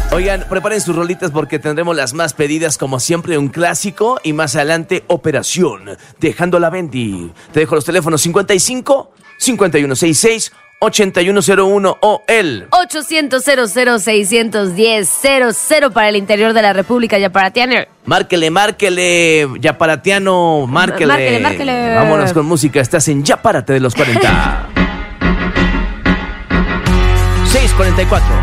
Oigan, preparen sus rolitas porque tendremos las más pedidas, como siempre, un clásico y más adelante, Operación Dejando la Bendy. Te dejo los teléfonos 55 5166 8101 o el 800-00-610-00 para el interior de la República Yaparatiano. Márquele, Yaparatiano, márquele. Vámonos con música, estás en Ya Párate de los 40. 6:44.